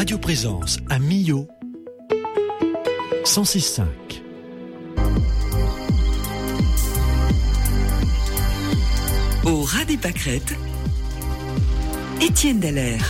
Radio Présence à Millau, 106.5. Au ras des pâquerettes, Étienne Dallaire.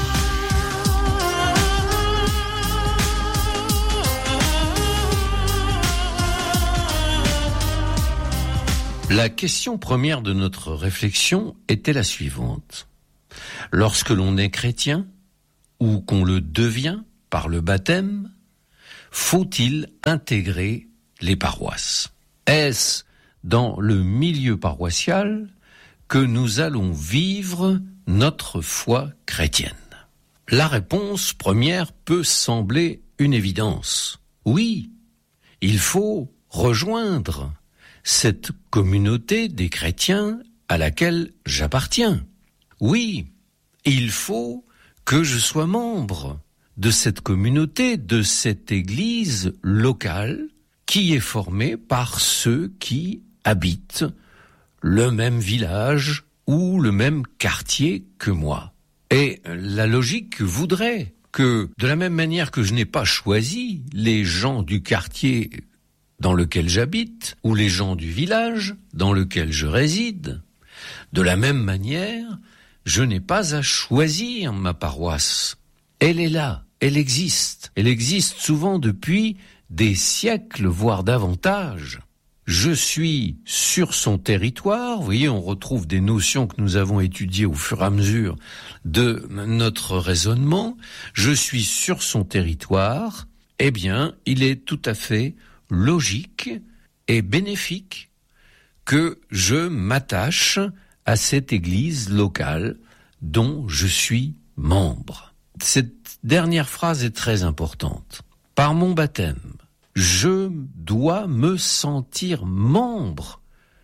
La question première de notre réflexion était la suivante. Lorsque l'on est chrétien, ou qu'on le devient par le baptême, faut-il intégrer les paroisses ? Est-ce dans le milieu paroissial que nous allons vivre notre foi chrétienne ? La réponse première peut sembler une évidence. Oui, il faut rejoindre cette communauté des chrétiens à laquelle j'appartiens. Oui, il faut que je sois membre de cette communauté, de cette église locale qui est formée par ceux qui habitent le même village ou le même quartier que moi. Et la logique voudrait que, de la même manière que je n'ai pas choisi les gens du quartier dans lequel j'habite, ou les gens du village dans lequel je réside, de la même manière, je n'ai pas à choisir ma paroisse. Elle est là, elle existe souvent depuis des siècles, voire davantage. Je suis sur son territoire, vous voyez, on retrouve des notions que nous avons étudiées au fur et à mesure de notre raisonnement. Je suis sur son territoire, eh bien, il est tout à fait logique et bénéfique que je m'attache à cette église locale dont je suis membre. Cette dernière phrase est très importante. Par mon baptême, je dois me sentir membre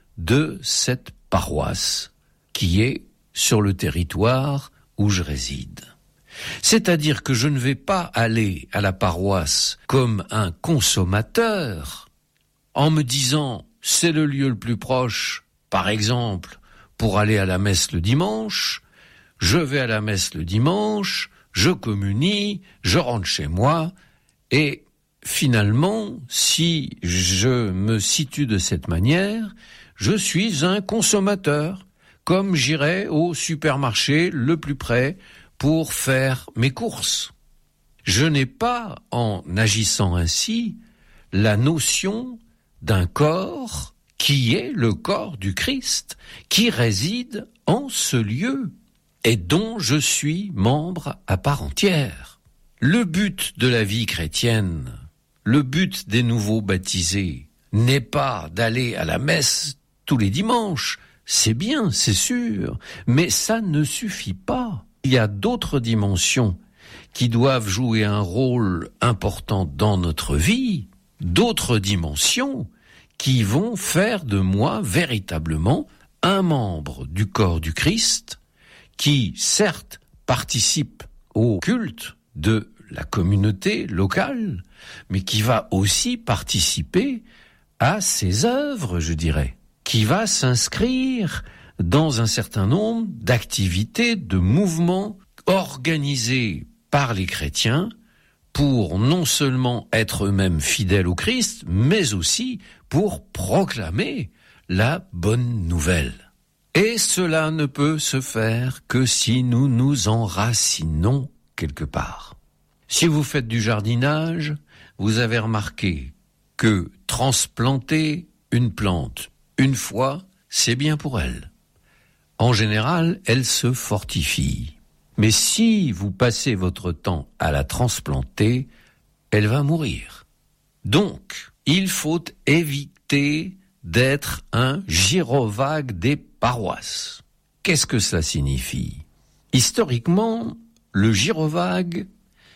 de cette paroisse qui est sur le territoire où je réside. C'est-à-dire que je ne vais pas aller à la paroisse comme un consommateur en me disant c'est le lieu le plus proche, par exemple, pour aller à la messe le dimanche, je vais à la messe le dimanche, je communie, je rentre chez moi et finalement, si je me situe de cette manière, je suis un consommateur, comme j'irai au supermarché le plus près pour faire mes courses. Je n'ai pas, en agissant ainsi, la notion d'un corps qui est le corps du Christ, qui réside en ce lieu et dont je suis membre à part entière. Le but de la vie chrétienne, le but des nouveaux baptisés, n'est pas d'aller à la messe tous les dimanches. C'est bien, c'est sûr, mais ça ne suffit pas. Il y a d'autres dimensions qui doivent jouer un rôle important dans notre vie, d'autres dimensions qui vont faire de moi véritablement un membre du corps du Christ qui, certes, participe au culte de la communauté locale, mais qui va aussi participer à ses œuvres, je dirais, qui va s'inscrire dans un certain nombre d'activités, de mouvements organisés par les chrétiens pour non seulement être eux-mêmes fidèles au Christ, mais aussi pour proclamer la bonne nouvelle. Et cela ne peut se faire que si nous nous enracinons quelque part. Si vous faites du jardinage, vous avez remarqué que transplanter une plante une fois, c'est bien pour elle. En général, elle se fortifie. Mais si vous passez votre temps à la transplanter, elle va mourir. Donc, il faut éviter d'être un gyrovague des paroisses. Qu'est-ce que cela signifie ? Historiquement, le gyrovague,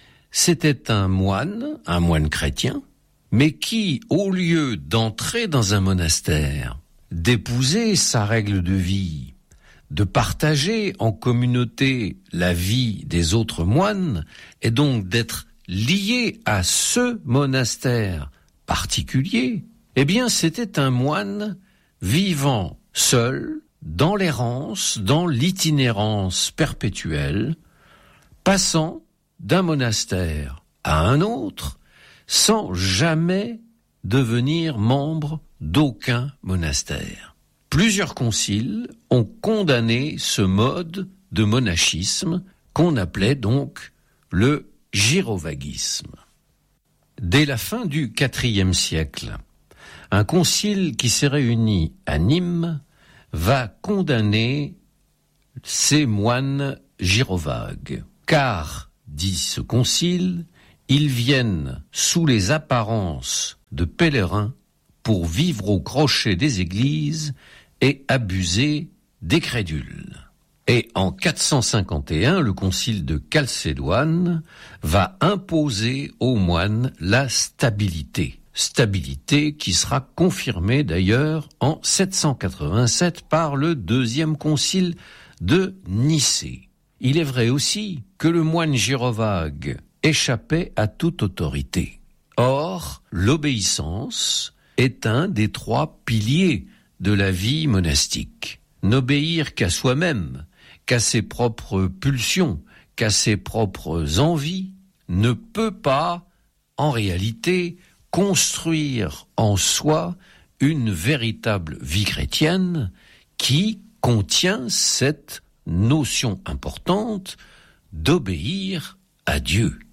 c'était un moine chrétien, mais qui, au lieu d'entrer dans un monastère, d'épouser sa règle de vie, de partager en communauté la vie des autres moines, et donc d'être lié à ce monastère particulier, eh bien c'était un moine vivant seul, dans l'errance, dans l'itinérance perpétuelle, passant d'un monastère à un autre sans jamais devenir membre d'aucun monastère. Plusieurs conciles ont condamné ce mode de monachisme qu'on appelait donc le gyrovagisme. Dès la fin du IVe siècle, un concile qui s'est réuni à Nîmes va condamner ces moines gyrovagues, car, dit ce concile, ils viennent sous les apparences de pèlerins pour vivre au crochet des églises et abuser des crédules. Et en 451, le concile de Chalcédoine va imposer aux moines la stabilité qui sera confirmée d'ailleurs en 787 par le deuxième concile de Nicée. Il est vrai aussi que le moine gyrovague échappait à toute autorité. Or, l'obéissance est un des 3 piliers de la vie monastique. N'obéir qu'à soi-même, qu'à ses propres pulsions, qu'à ses propres envies, ne peut pas, en réalité, construire en soi une véritable vie chrétienne qui contient cette notion importante d'obéir à Dieu.